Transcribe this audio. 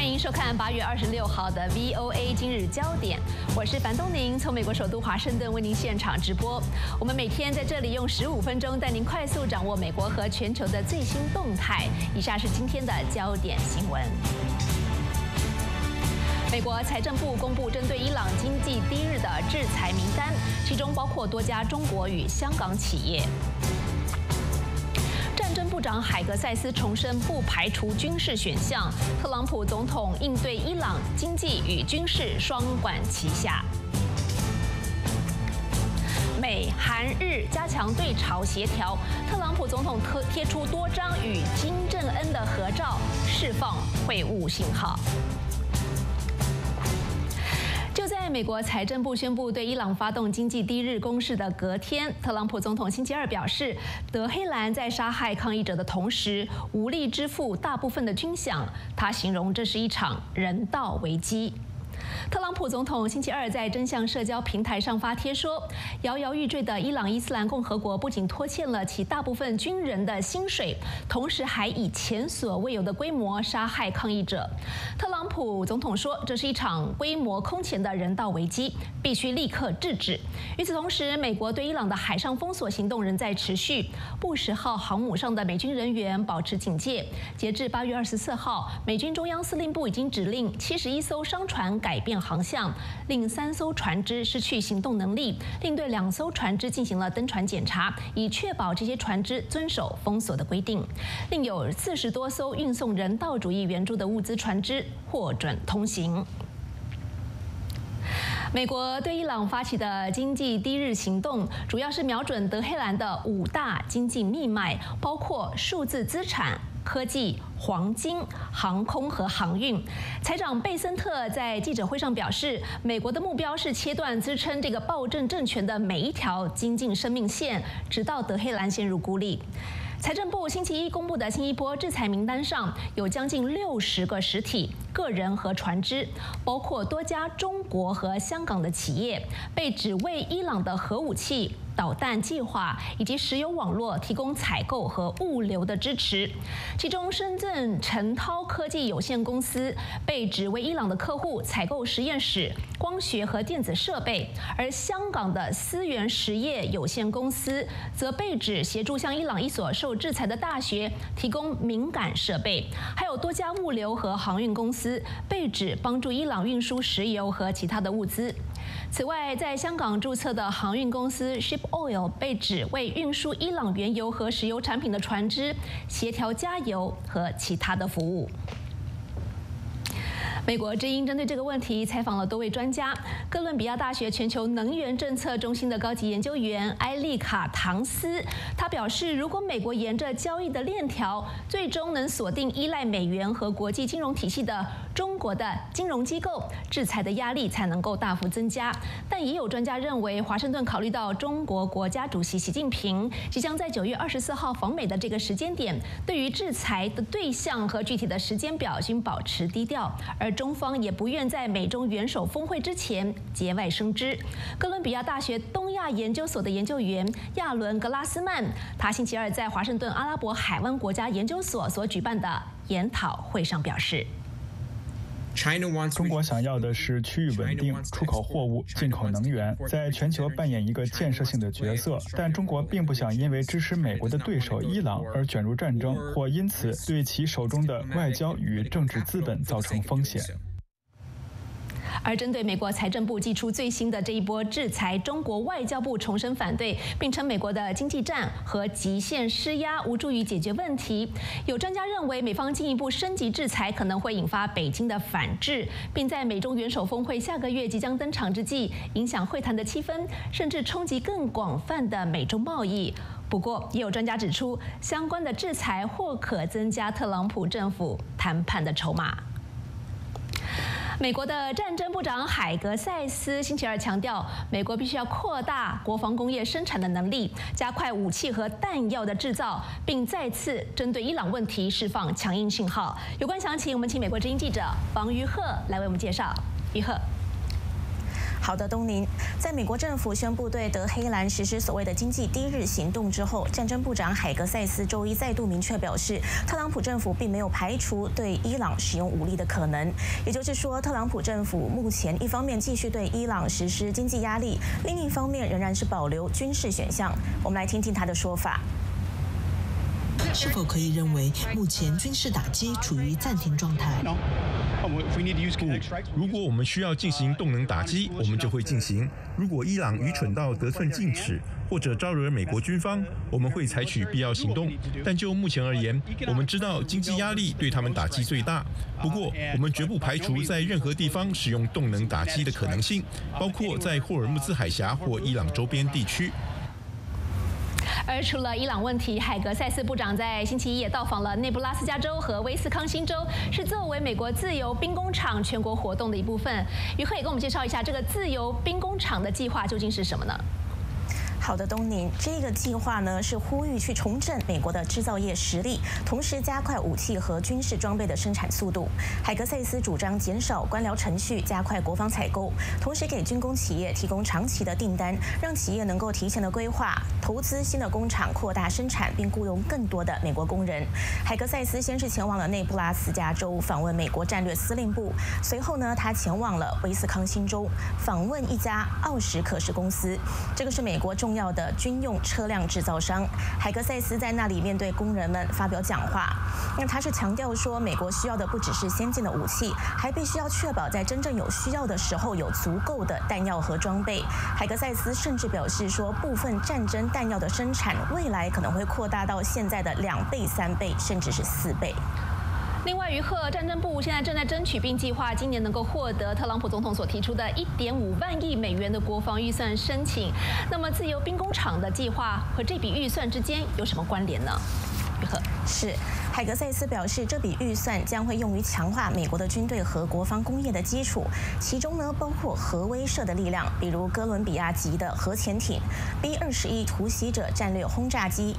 迎收看8月26号的 VOA 今日焦点，我是樊东宁，从美国首都华盛顿为您现场直播。我们每天在这里用15分钟带您快速掌握美国和全球的最新动态。以下是今天的焦点新闻。美国财政部公布针对伊朗经济低日的制裁名单，其中包括多家中国与香港企业。战争部长海格塞斯重申不排除军事选项，特朗普总统应对伊朗经济与军事双管齐下。美韩日加强对朝协调，特朗普总统贴出多张与金正恩的合照，释放会晤信号。就在美国财政部宣布对伊朗发动经济低日攻势的隔天，特朗普总统星期二表示，德黑兰在杀害抗议者的同时，无力支付大部分的军饷。他形容这是一场人道危机。特朗普总统星期二在真相社交平台上发帖说，摇摇欲坠的伊朗伊斯兰共和国不仅拖欠了其大部分军人的薪水，同时还以前所未有的规模杀害抗议者。特朗普总统说，这是一场规模空前的人道危机，必须立刻制止。与此同时，美国对伊朗的海上封锁行动仍在持续，布什号航母上的美军人员保持警戒。截至8月24号，美军中央司令部已经指令71艘商船改变航向，令3艘船只失去行动能力，另对2艘船只进行了登船检查，以确保这些船只遵守封锁的规定。另有40多艘运送人道主义援助的物资船只获准通行。美国对伊朗发起的经济低日行动，主要是瞄准德黑兰的5大经济命脉，包括数字资产、科技、黄金、航空和航运。财长贝森特在记者会上表示，美国的目标是切断支撑这个暴政政权的每一条经济生命线，直到德黑兰陷入孤立。财政部星期一公布的新一波制裁名单上有将近60个实体、个人和船只，包括多家中国和香港的企业，被指为伊朗的核武器、导弹计划以及石油网络提供采购和物流的支持。其中，深圳陈涛科技有限公司被指为伊朗的客户采购实验室、光学和电子设备，而香港的思源实业有限公司则被指协助向伊朗一所受制裁的大学提供敏感设备。还有多家物流和航运公司被指帮助伊朗运输石油和其他的物资。此外，在香港注册的航运公司 Ship Oil 被指为运输伊朗原油和石油产品的船只协调加油和其他的服务。美国之音针对这个问题采访了多位专家。哥伦比亚大学全球能源政策中心的高级研究员埃利卡·唐斯，他表示，如果美国沿着交易的链条，最终能锁定依赖美元和国际金融体系的中国的金融机构，制裁的压力才能够大幅增加。但也有专家认为，华盛顿考虑到中国国家主席习近平即将在9月24号访美的这个时间点，对于制裁的对象和具体的时间表均保持低调，而中方也不愿在美中元首峰会之前节外生枝。哥伦比亚大学东亚研究所的研究员亚伦·格拉斯曼，他星期二在华盛顿阿拉伯海湾国家研究所所举办的研讨会上表示， 中国想要的是区域稳定，出口货物、进口能源，在全球扮演一个建设性的角色。但中国并不想因为支持美国的对手伊朗而卷入战争，或因此对其手中的外交与政治资本造成风险。 而针对美国财政部祭出最新的这一波制裁，中国外交部重申反对，并称美国的经济战和极限施压无助于解决问题。有专家认为，美方进一步升级制裁可能会引发北京的反制，并在美中元首峰会下个月即将登场之际，影响会谈的气氛，甚至冲击更广泛的美中贸易。不过，也有专家指出，相关的制裁或可增加特朗普政府谈判的筹码。美国的战争部长海格塞斯星期二强调，美国必须要扩大国防工业生产的能力，加快武器和弹药的制造，并再次针对伊朗问题释放强硬信号。有关详情，我们请美国之音记者房于鹤来为我们介绍。于鹤。 好的，东宁，在美国政府宣布对德黑兰实施所谓的经济第一日行动之后，战争部长海格塞斯周一再度明确表示，特朗普政府并没有排除对伊朗使用武力的可能。也就是说，特朗普政府目前一方面继续对伊朗实施经济压力，另一方面仍然是保留军事选项。我们来听听他的说法。 是否可以认为目前军事打击处于暂停状态？ 如果我们需要进行动能打击，我们就会进行。如果伊朗愚蠢到得寸进尺，或者招惹美国军方，我们会采取必要行动。但就目前而言，我们知道经济压力对他们打击最大。不过，我们绝不排除在任何地方使用动能打击的可能性，包括在霍尔木兹海峡或伊朗周边地区。 而除了伊朗问题，海格塞斯部长在星期一也到访了内布拉斯加州和威斯康星州，是作为美国自由兵工厂全国活动的一部分。于赫也跟我们介绍一下这个自由兵工厂的计划究竟是什么呢？ 好的，东宁，这个计划呢是呼吁去重振美国的制造业实力，同时加快武器和军事装备的生产速度。海格塞斯主张减少官僚程序，加快国防采购，同时给军工企业提供长期的订单，让企业能够提前的规划、投资新的工厂，扩大生产，并雇佣更多的美国工人。海格塞斯先是前往了内布拉斯加州访问美国战略司令部，随后呢，他前往了威斯康星州访问一家奥什可士公司，这个是美国重要的军用车辆制造商。海格塞斯在那里面对工人们发表讲话，那他是强调说，美国需要的不只是先进的武器，还必须要确保在真正有需要的时候有足够的弹药和装备。海格塞斯甚至表示说，部分战争弹药的生产未来可能会扩大到现在的2倍、3倍，甚至是4倍。 另外，于赫战争部现在正在争取并计划今年能够获得特朗普总统所提出的1.5万亿美元的国防预算申请。那么，自由兵工厂的计划和这笔预算之间有什么关联呢？于赫是。海格塞斯表示，这笔预算将会用于强化美国的军队和国防工业的基础，其中呢包括核威慑的力量，比如哥伦比亚级的核潜艇、B-21突袭者战略轰炸机，